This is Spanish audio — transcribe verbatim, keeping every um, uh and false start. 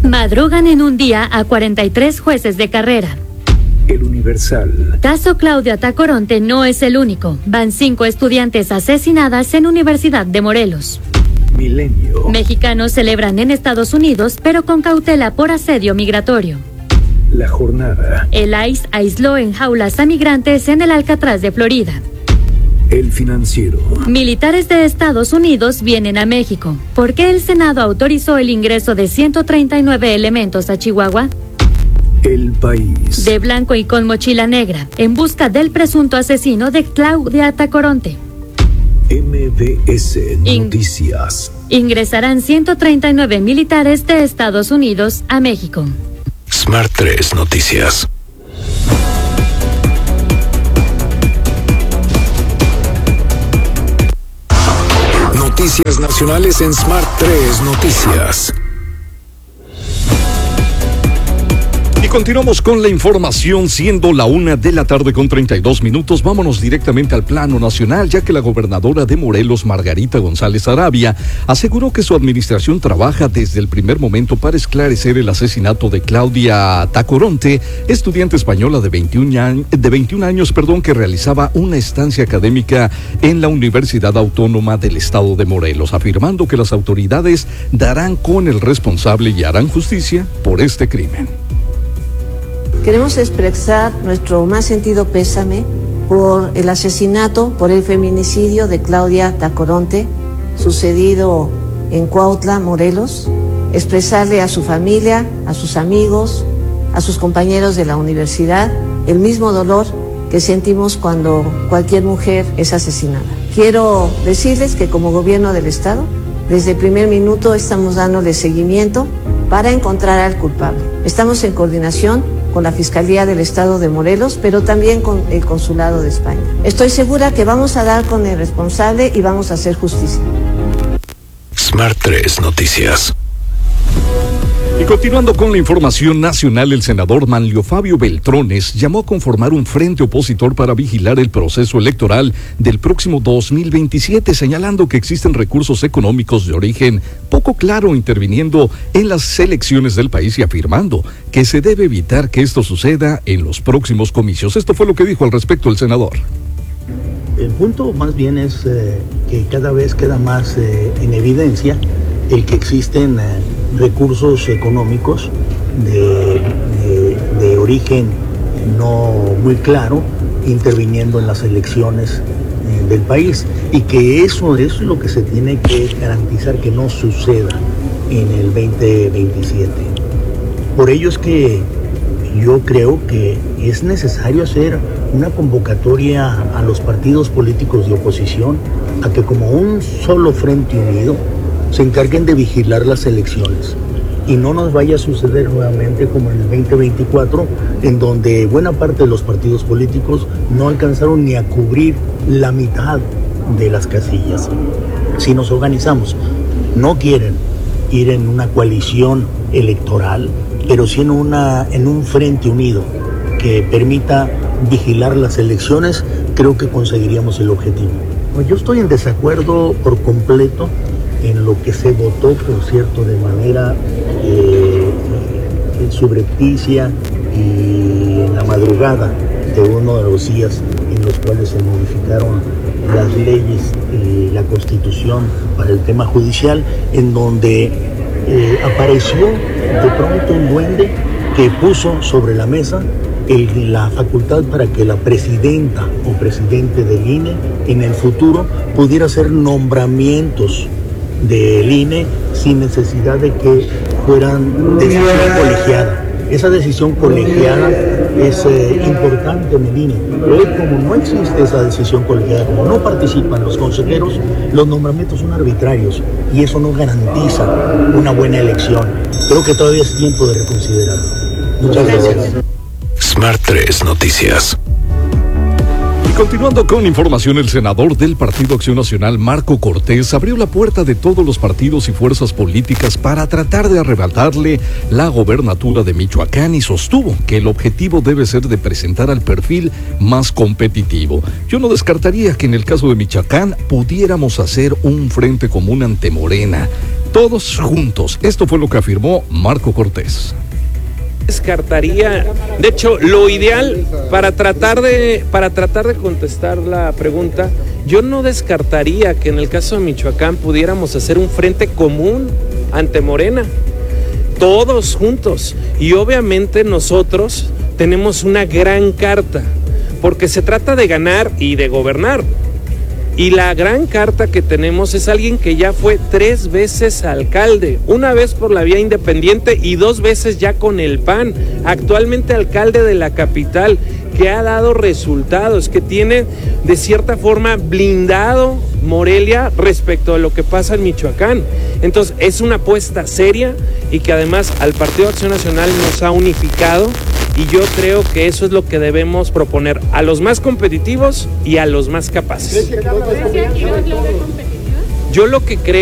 Madrugan en un día a cuarenta y tres jueces de carrera. El Universal. Caso Claudia Tacoronte no es el único. Van cinco estudiantes asesinadas en Universidad de Morelos. Milenio. Mexicanos celebran en Estados Unidos, pero con cautela por asedio migratorio. La Jornada. El I C E aisló en jaulas a migrantes en el Alcatraz de Florida. El Financiero. Militares de Estados Unidos vienen a México. ¿Por qué el Senado autorizó el ingreso de ciento treinta y nueve elementos a Chihuahua? El País. De blanco y con mochila negra, en busca del presunto asesino de Claudia Tacoronte. M B S Noticias. In- ingresarán ciento treinta y nueve militares de Estados Unidos a México. Smart tres Noticias. Noticias nacionales en Smart tres Noticias. Y continuamos con la información, siendo la una de la tarde con treinta y dos minutos. Vámonos directamente al plano nacional, ya que la gobernadora de Morelos, Margarita González Arabia, aseguró que su administración trabaja desde el primer momento para esclarecer el asesinato de Claudia Tacoronte, estudiante española de veintiún años, de veintiún años, perdón, que realizaba una estancia académica en la Universidad Autónoma del Estado de Morelos, afirmando que las autoridades darán con el responsable y harán justicia por este crimen. Queremos expresar nuestro más sentido pésame por el asesinato, por el feminicidio de Claudia Tacoronte, sucedido en Cuautla, Morelos. Expresarle a su familia, a sus amigos, a sus compañeros de la universidad, el mismo dolor que sentimos cuando cualquier mujer es asesinada. Quiero decirles que como gobierno del Estado, desde el primer minuto estamos dándole seguimiento para encontrar al culpable. Estamos en coordinación con la Fiscalía del Estado de Morelos, pero también con el Consulado de España. Estoy segura que vamos a dar con el responsable y vamos a hacer justicia. Smart tres Noticias. Y continuando con la información nacional, el senador Manlio Fabio Beltrones llamó a conformar un frente opositor para vigilar el proceso electoral del próximo dos mil veintisiete, señalando que existen recursos económicos de origen poco claro interviniendo en las elecciones del país y afirmando que se debe evitar que esto suceda en los próximos comicios. Esto fue lo que dijo al respecto el senador. El punto más bien es eh, que cada vez queda más eh, en evidencia el que existen eh, recursos económicos de, de, de origen no muy claro interviniendo en las elecciones eh, del país, y que eso es lo que se tiene que garantizar que no suceda en el veinte veintisiete. Por ello es que yo creo que es necesario hacer una convocatoria a los partidos políticos de oposición a que como un solo frente unido se encarguen de vigilar las elecciones y no nos vaya a suceder nuevamente como en el veinte veinticuatro, en donde buena parte de los partidos políticos no alcanzaron ni a cubrir la mitad de las casillas. Si nos organizamos, no quieren ir en una coalición electoral, pero sí en, una, en un frente unido que permita vigilar las elecciones, creo que conseguiríamos el objetivo. Yo estoy en desacuerdo por completo en lo que se votó, por cierto, de manera eh, subrepticia y en la madrugada de uno de los días en los cuales se modificaron las leyes y la Constitución para el tema judicial, en donde eh, apareció de pronto un duende que puso sobre la mesa el, la facultad para que la presidenta o presidente del I N E en el futuro pudiera hacer nombramientos del I N E sin necesidad de que fueran decisión colegiada. Esa decisión colegiada es eh, importante en el I N E. Hoy, como no existe esa decisión colegiada, como no participan los consejeros, los nombramientos son arbitrarios y eso no garantiza una buena elección. Creo que todavía es tiempo de reconsiderarlo. Muchas gracias. Smart tres Noticias. Continuando con información, el senador del Partido Acción Nacional, Marco Cortés, abrió la puerta de todos los partidos y fuerzas políticas para tratar de arrebatarle la gobernatura de Michoacán y sostuvo que el objetivo debe ser de presentar al perfil más competitivo. Yo no descartaría que en el caso de Michoacán pudiéramos hacer un frente común ante Morena. todos juntos. Esto fue lo que afirmó Marco Cortés. Descartaría, de hecho, lo ideal para tratar de para tratar de contestar la pregunta, yo no descartaría que en el caso de Michoacán pudiéramos hacer un frente común ante Morena, todos juntos, y obviamente nosotros tenemos una gran carta, porque se trata de ganar y de gobernar. Y la gran carta que tenemos es alguien que ya fue tres veces alcalde, una vez por la vía independiente y dos veces ya con el P A N, actualmente alcalde de la capital, que ha dado resultados, que tiene de cierta forma blindado Morelia respecto a lo que pasa en Michoacán. Entonces es una apuesta seria y que además al Partido Acción Nacional nos ha unificado. Y yo creo que eso es lo que debemos proponer a los más competitivos y a los más capaces. Yo lo que creo